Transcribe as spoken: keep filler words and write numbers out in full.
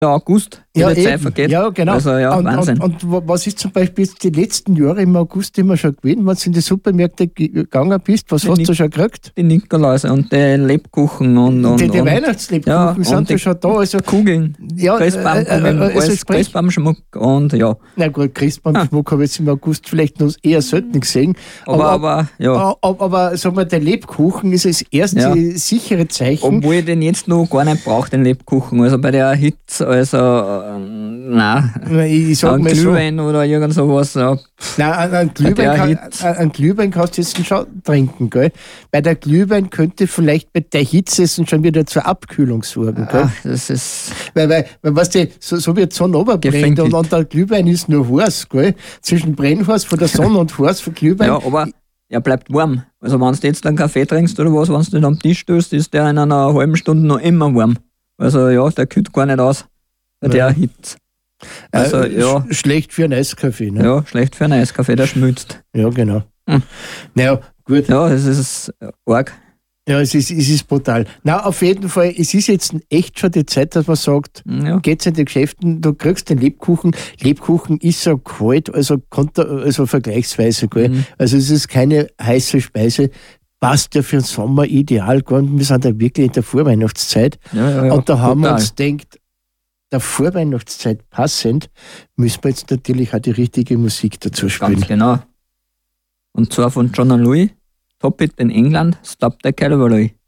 der August, wie Ja, die Zeit eben. vergeht. Ja, genau. Also, ja, und, Wahnsinn. Und, und was ist zum Beispiel jetzt die letzten Jahre im August immer schon gewesen, wenn du in die Supermärkte ge- gegangen bist? Was Die hast Nik- du schon gekriegt? Die Nikoläuse und die Lebkuchen und, und, die die und Weihnachtslebkuchen ja, sind und ja die schon da. Also, Kugeln, ja, Christbaumkugeln, äh, äh, äh, also alles sprich- Christbaumschmuck und ja. Na gut, Christbaumschmuck habe ich jetzt im August vielleicht noch eher selten gesehen. Aber, aber, ja. aber, aber sagen wir, der Lebkuchen ist das erste Ja. sichere Zeichen. Obwohl ich den jetzt noch gar nicht brauche, den Lebkuchen. Also bei der Hitze, also, ähm, nein. Ich sag Ein mal so, Glühwein oder irgend sowas. Ja. nein, ein, ein, der Glühwein kann, Hitze. ein, ein Glühwein kannst du jetzt schon trinken, gell? Bei der Glühwein könnte vielleicht bei der Hitze jetzt schon wieder zur Abkühlung sorgen, gell? Ach, das ist. Weil, weil, weil weißt du, so, so wird die Sonne runterbrennt Gefängelt. und, und der Glühwein ist nur heiß, gell? Zwischen Brennheiß von der Sonne und heiß von Glühwein. Ja, aber er bleibt warm. Also wenn du jetzt einen Kaffee trinkst oder was, wenn du den am Tisch stößt, ist der in einer halben Stunde noch immer warm. Also ja, der kühlt gar nicht aus bei der Ja. Hitze. Also äh, ja, sch- Schlecht für einen Eiskaffee, ne? ja, schlecht für einen Eiskaffee, der schmilzt. Ja, genau. Hm. Naja, gut. Ja, das ist arg. Ja, es ist, es ist brutal. Na, auf jeden Fall, es ist jetzt echt schon die Zeit, dass man sagt, Ja. geht's in die Geschäften, du kriegst den Lebkuchen. Lebkuchen ist so kalt, also, konter, also vergleichsweise, gell? Mhm. Also es ist keine heiße Speise. Passt ja für den Sommer ideal. gell? Wir sind ja wirklich in der Vorweihnachtszeit. Ja, ja, ja. Und da haben wir Total. uns gedacht, der Vorweihnachtszeit passend, müssen wir jetzt natürlich auch die richtige Musik dazu spielen. Ganz genau. Und zwar von John and Louis, Top It in England, Stop the Calvary.